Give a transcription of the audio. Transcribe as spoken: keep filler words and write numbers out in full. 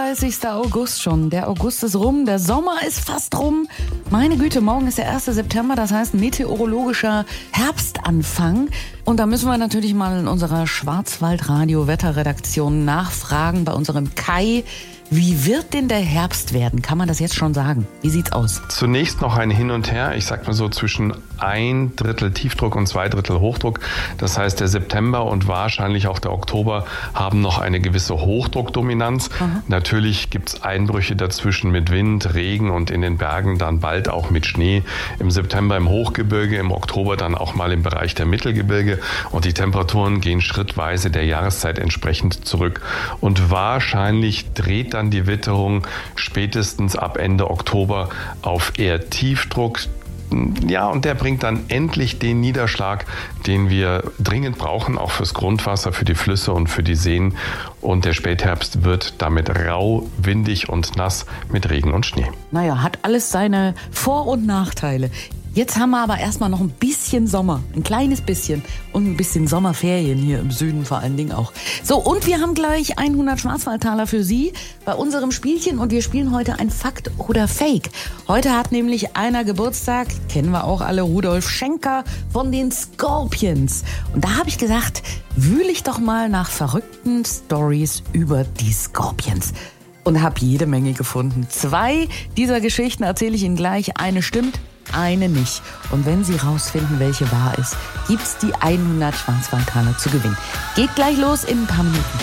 einunddreißigster August schon. Der August ist rum, der Sommer ist fast rum. Meine Güte, morgen ist der erste September, das heißt meteorologischer Herbstanfang. Und da müssen wir natürlich mal in unserer Schwarzwaldradio-Wetterredaktion nachfragen, bei unserem Kai. Wie wird denn der Herbst werden? Kann man das jetzt schon sagen? Wie sieht's aus? Zunächst noch ein Hin und Her. Ich sag mal so zwischen ein Drittel Tiefdruck und zwei Drittel Hochdruck. Das heißt, der September und wahrscheinlich auch der Oktober haben noch eine gewisse Hochdruckdominanz. Aha. Natürlich gibt's Einbrüche dazwischen mit Wind, Regen und in den Bergen dann bald auch mit Schnee. Im September im Hochgebirge, im Oktober dann auch mal im Bereich der Mittelgebirge. Und die Temperaturen gehen schrittweise der Jahreszeit entsprechend zurück. Und wahrscheinlich dreht dann die Witterung spätestens ab Ende Oktober auf eher Tiefdruck. Ja, und der bringt dann endlich den Niederschlag, den wir dringend brauchen, auch fürs Grundwasser, für die Flüsse und für die Seen. Und der Spätherbst wird damit rau, windig und nass mit Regen und Schnee. Naja, hat alles seine Vor- und Nachteile. Jetzt haben wir aber erstmal noch ein bisschen Sommer, ein kleines bisschen und ein bisschen Sommerferien hier im Süden vor allen Dingen auch. So, und wir haben gleich hundert Schwarzwaldtaler für Sie bei unserem Spielchen und wir spielen heute ein Fakt oder Fake. Heute hat nämlich einer Geburtstag, kennen wir auch alle, Rudolf Schenker von den Scorpions. Und da habe ich gesagt, wühle ich doch mal nach verrückten Stories über die Scorpions. Und habe jede Menge gefunden. Zwei dieser Geschichten erzähle ich Ihnen gleich. Eine stimmt, eine nicht. Und wenn Sie rausfinden, welche wahr ist, gibt's die hundert Schwarzwaldtaler zu gewinnen. Geht gleich los in ein paar Minuten.